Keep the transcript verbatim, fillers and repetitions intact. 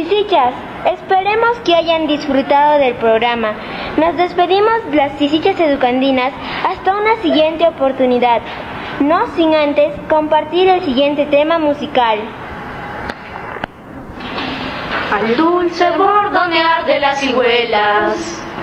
Tisichas, esperemos que hayan disfrutado del programa. Nos despedimos las Tisichas educandinas hasta una siguiente oportunidad, no sin antes compartir el siguiente tema musical. Al dulce bordonear de las ciruelas,